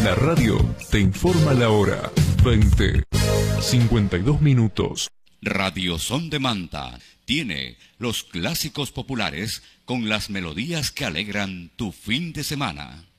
La radio te informa la hora. 20:52. Radio Son de Manta tiene los clásicos populares con las melodías que alegran tu fin de semana.